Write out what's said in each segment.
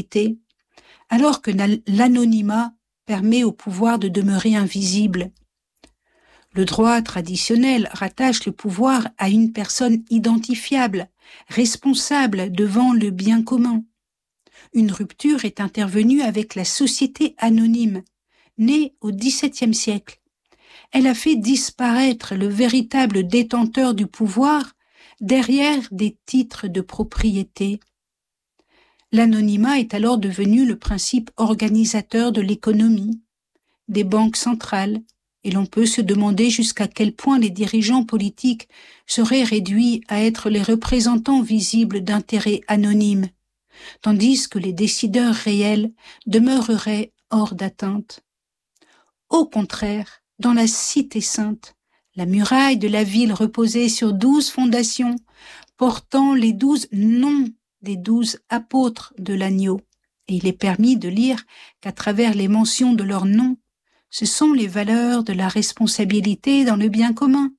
vérité, alors que l'anonymat permet au pouvoir de demeurer invisible. Le droit traditionnel rattache le pouvoir à une personne identifiable, responsable devant le bien commun. Une rupture est intervenue avec la société anonyme, née au XVIIe siècle. Elle a fait disparaître le véritable détenteur du pouvoir derrière des titres de propriété. L'anonymat est alors devenu le principe organisateur de l'économie, des banques centrales, et l'on peut se demander jusqu'à quel point les dirigeants politiques seraient réduits à être les représentants visibles d'intérêts anonymes, tandis que les décideurs réels demeureraient hors d'atteinte. Au contraire, dans la Cité sainte, la muraille de la ville reposait sur 12 fondations, portant les 12 noms des 12 apôtres de l'agneau. Et il est permis de lire qu'à travers les mentions de leurs noms, ce sont les valeurs de la responsabilité dans le bien commun.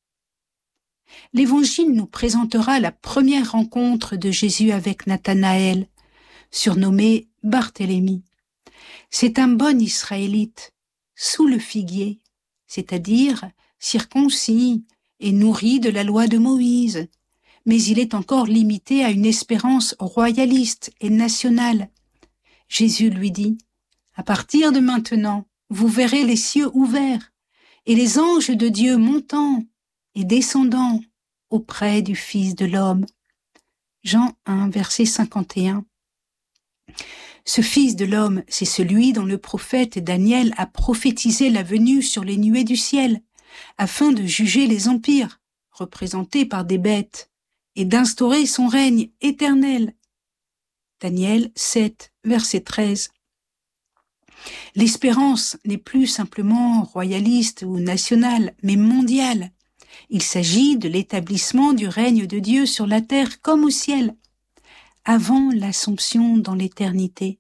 L'Évangile nous présentera la première rencontre de Jésus avec Nathanaël, surnommé Barthélemy. C'est un bon Israélite, sous le figuier, c'est-à-dire circoncis et nourri de la loi de Moïse, mais il est encore limité à une espérance royaliste et nationale. Jésus lui dit, « À partir de maintenant, vous verrez les cieux ouverts et les anges de Dieu montant et descendant auprès du Fils de l'homme. » Jean 1, verset 51. Ce Fils de l'homme, c'est celui dont le prophète Daniel a prophétisé la venue sur les nuées du ciel, afin de juger les empires, représentés par des bêtes, et d'instaurer son règne éternel. Daniel 7, verset 13. L'espérance n'est plus simplement royaliste ou nationale, mais mondiale. Il s'agit de l'établissement du règne de Dieu sur la terre comme au ciel, avant l'Assomption dans l'éternité.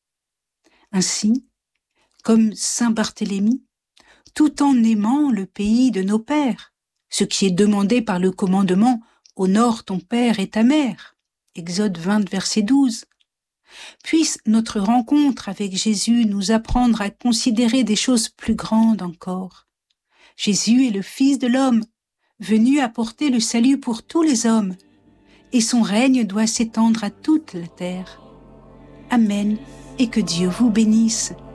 Ainsi, comme saint Barthélemy, tout en aimant le pays de nos pères, ce qui est demandé par le commandement « Honore ton père et ta mère » Exode 20, verset 12. Puisse notre rencontre avec Jésus nous apprendre à considérer des choses plus grandes encore. Jésus est le Fils de l'homme, venu apporter le salut pour tous les hommes, et son règne doit s'étendre à toute la terre. Amen, et que Dieu vous bénisse.